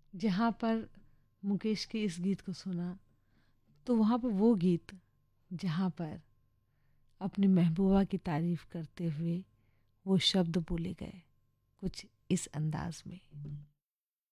जहाँ पर मुकेश के इस गीत को सुना तो वहाँ पर वो गीत जहाँ पर अपनी महबूबा की तारीफ करते हुए वो शब्द बोले गए कुछ इस अंदाज में।